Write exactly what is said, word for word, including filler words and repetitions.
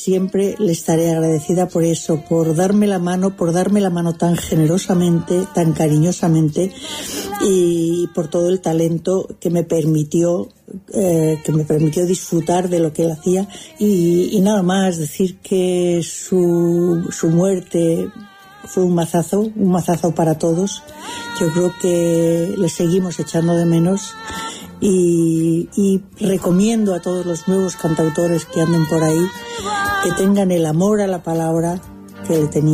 Siempre le estaré agradecida por eso, por darme la mano, por darme la mano tan generosamente, tan cariñosamente, y por todo el talento que me permitió, eh, que me permitió disfrutar de lo que él hacía. Y, y nada más, decir que su, su muerte fue un mazazo, un mazazo para todos. Yo creo que le seguimos echando de menos. Y, y recomiendo a todos los nuevos cantautores que anden por ahí que tengan el amor a la palabra que él tenía.